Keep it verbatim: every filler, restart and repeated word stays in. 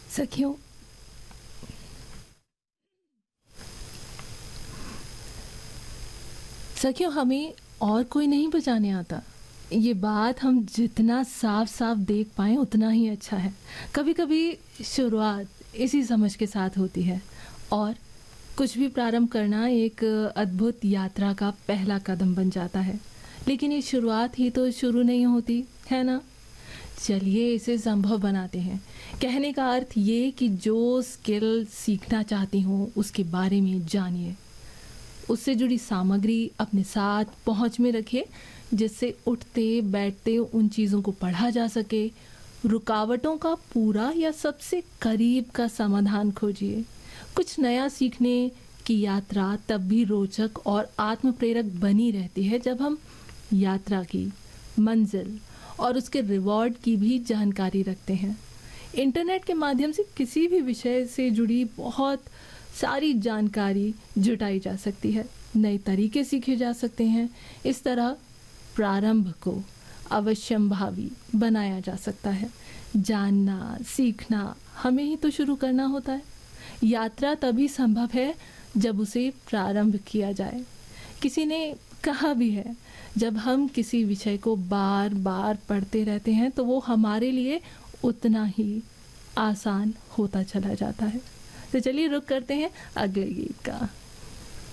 सखियों, सखियों हमें और कोई नहीं बचाने आता। ये बात हम जितना साफ साफ देख पाएँ उतना ही अच्छा है। कभी कभी शुरुआत इसी समझ के साथ होती है और कुछ भी प्रारंभ करना एक अद्भुत यात्रा का पहला कदम बन जाता है। लेकिन ये शुरुआत ही तो शुरू नहीं होती है ना। चलिए इसे संभव बनाते हैं। कहने का अर्थ ये कि जो स्किल सीखना चाहती हूँ उसके बारे में जानिए, उससे जुड़ी सामग्री अपने साथ पहुंच में रखिए, जिससे उठते बैठते उन चीज़ों को पढ़ा जा सके। रुकावटों का पूरा या सबसे करीब का समाधान खोजिए। कुछ नया सीखने की यात्रा तब भी रोचक और आत्म प्रेरक बनी रहती है जब हम यात्रा की मंजिल और उसके रिवॉर्ड की भी जानकारी रखते हैं। इंटरनेट के माध्यम से किसी भी विषय से जुड़ी बहुत सारी जानकारी जुटाई जा सकती है, नए तरीके सीखे जा सकते हैं। इस तरह प्रारंभ को अवश्यंभावी बनाया जा सकता है। जानना सीखना हमें ही तो शुरू करना होता है। यात्रा तभी संभव है जब उसे प्रारंभ किया जाए। किसी ने कहा भी है, जब हम किसी विषय को बार बार पढ़ते रहते हैं तो वो हमारे लिए उतना ही आसान होता चला जाता है। तो चलिए रुक करते हैं अगले गीत का।